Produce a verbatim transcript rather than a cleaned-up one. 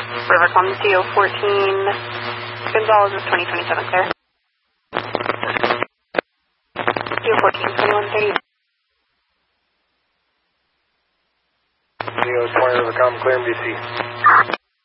Rivercom D O fourteen, Gonzalez is twenty twenty-seven, clear. D O fourteen, twenty-one thirty. D O twenty Rivercom, clear in B C.